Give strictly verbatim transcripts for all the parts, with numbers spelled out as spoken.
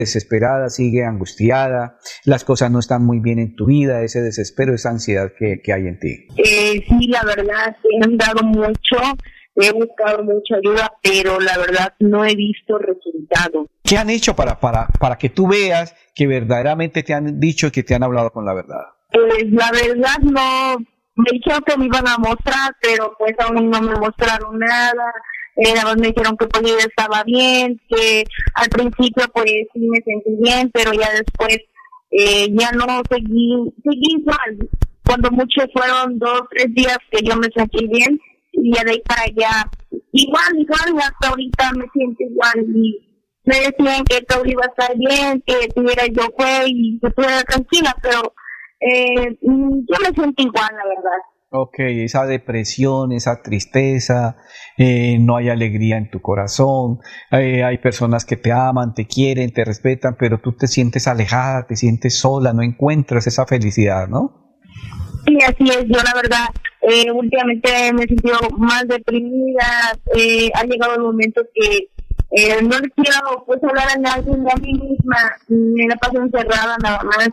desesperada, sigue angustiada, las cosas no están muy bien en tu vida, ese desespero, esa ansiedad que, que hay en ti. Eh, sí, la verdad, he andado mucho, he buscado mucha ayuda, pero la verdad no he visto resultados. ¿Qué han hecho para, para, para que tú veas que verdaderamente te han dicho y que te han hablado con la verdad? Pues la verdad no, me dijeron que me iban a mostrar, pero pues aún no me mostraron nada. Eh, nada más me dijeron que pues yo estaba bien, que al principio pues sí me sentí bien, pero ya después eh, ya no seguí, seguí igual. Cuando mucho fueron dos, tres días que yo me sentí bien, y ya de ahí para allá, igual, igual, hasta ahorita me siento igual, y me decían que todo iba a estar bien, que tuviera yo fe y que estuviera tranquila, pero eh, yo me siento igual, la verdad. Ok, esa depresión, esa tristeza, eh, no hay alegría en tu corazón, eh, hay personas que te aman, te quieren, te respetan, pero tú te sientes alejada, te sientes sola, no encuentras esa felicidad, ¿no? Sí, así es, yo la verdad, eh, últimamente me he sentido más deprimida, eh, ha llegado el momento que eh, no le quiero pues hablar a nadie, ni a mí misma, me la paso encerrada nada más.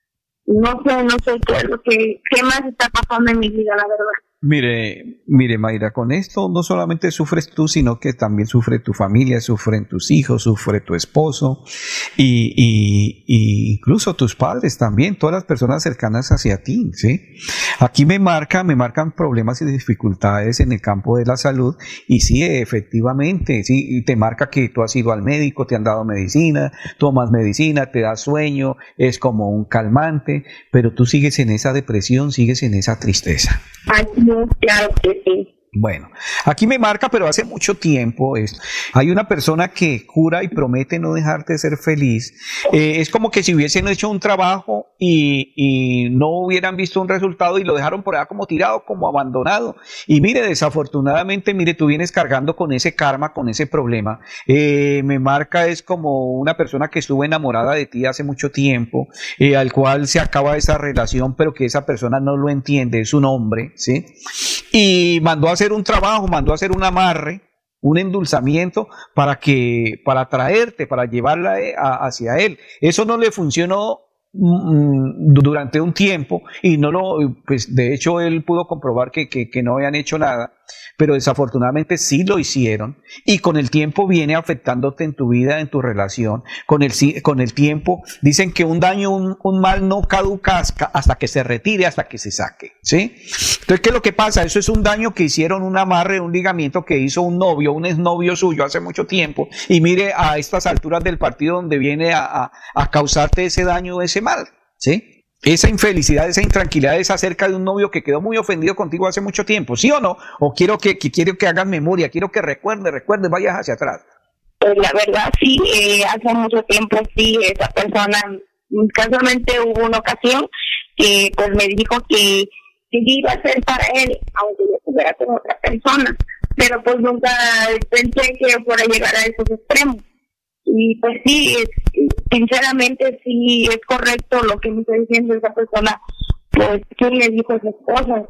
No sé, no sé qué es lo que, qué más está pasando en mi vida, la verdad. Mire, mire Mayra, con esto no solamente sufres tú, sino que también sufre tu familia, sufren tus hijos, sufre tu esposo y, y, y incluso tus padres también, todas las personas cercanas hacia ti, ¿sí? Aquí me marca, me marcan problemas y dificultades en el campo de la salud y sí, efectivamente, sí, te marca que tú has ido al médico, te han dado medicina, tomas medicina, te da sueño, es como un calmante, pero tú sigues en esa depresión, sigues en esa tristeza. Ay, no, claro que sí. Bueno, aquí me marca, pero hace mucho tiempo es, hay una persona que jura y promete no dejarte ser feliz. Eh, es como que si hubiesen hecho un trabajo y, y no hubieran visto un resultado y lo dejaron por allá como tirado, como abandonado. Y mire, desafortunadamente, mire, tú vienes cargando con ese karma, con ese problema. Eh, me marca es como una persona que estuvo enamorada de ti hace mucho tiempo, eh, al cual se acaba esa relación, pero que esa persona no lo entiende, es un hombre, ¿sí? Y mandó a hacer un trabajo, mandó a hacer un amarre, un endulzamiento para que, para traerte, para llevarla a, hacia él. Eso no le funcionó mm, durante un tiempo y no lo, pues de hecho él pudo comprobar que, que, que no habían hecho nada, pero desafortunadamente sí lo hicieron y con el tiempo viene afectándote en tu vida, en tu relación. Con el, con el tiempo dicen que un daño, un, un mal no caduca hasta que se retire, hasta que se saque, ¿sí? Entonces, ¿qué es lo que pasa? Eso es un daño que hicieron, un amarre, un ligamiento que hizo un novio, un exnovio suyo hace mucho tiempo y mire a estas alturas del partido donde viene a, a, a causarte ese daño, ese mal, ¿sí? Esa infelicidad, esa intranquilidad es acerca de un novio que quedó muy ofendido contigo hace mucho tiempo, ¿sí o no? O quiero que, que quiero que hagas memoria, quiero que recuerdes, recuerdes, vayas hacia atrás. Pues la verdad sí, eh, hace mucho tiempo sí, esa persona, casualmente hubo una ocasión que pues me dijo que, que yo iba a ser para él, aunque yo estuviera con otra persona, pero pues nunca pensé que fuera a llegar a esos extremos. Y pues sí, sinceramente sí es correcto lo que me está diciendo esa persona, pues sí le dijo esas cosas.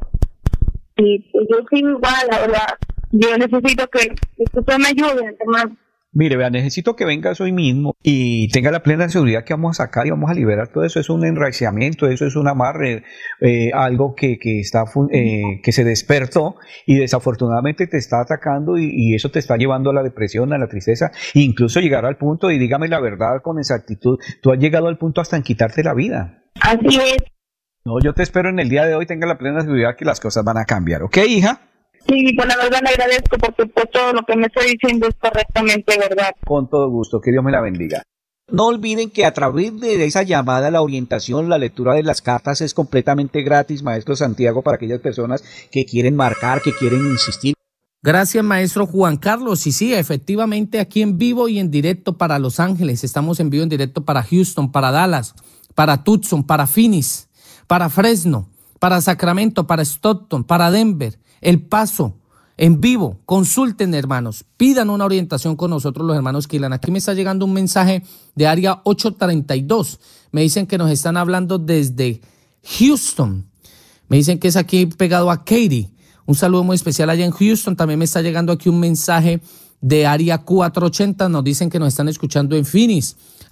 Y pues yo sigo igual, la verdad. Yo necesito que, que usted me ayude, hermano. Mire, vea, necesito que vengas hoy mismo y tenga la plena seguridad que vamos a sacar y vamos a liberar todo eso. Es un enraiciamiento, eso es un amarre, eh, algo que, que, está, eh, que se despertó y desafortunadamente te está atacando y, y eso te está llevando a la depresión, a la tristeza, e incluso llegar al punto, y dígame la verdad con exactitud, tú has llegado al punto hasta en quitarte la vida. Así es. No, yo te espero en el día de hoy, tenga la plena seguridad que las cosas van a cambiar, ¿ok, hija? Sí, pues la verdad le agradezco porque pues, todo lo que me estoy diciendo es correctamente verdad. Con todo gusto, que Dios me la bendiga. No olviden que a través de esa llamada, la orientación, la lectura de las cartas es completamente gratis, Maestro Santiago, para aquellas personas que quieren marcar, que quieren insistir. Gracias, Maestro Juan Carlos. Y sí, efectivamente, aquí en vivo y en directo para Los Ángeles. Estamos en vivo y en directo para Houston, para Dallas, para Tucson, para Phoenix, para Fresno, para Sacramento, para Stockton, para Denver, El Paso, en vivo. Consulten, hermanos, pidan una orientación con nosotros los hermanos Kilan. Aquí me está llegando un mensaje de área ocho treinta y dos. Me dicen que nos están hablando desde Houston. Me dicen que es aquí pegado a Katy. Un saludo muy especial allá en Houston. También me está llegando aquí un mensaje de área cuatrocientos ochenta. Nos dicen que nos están escuchando en Phoenix.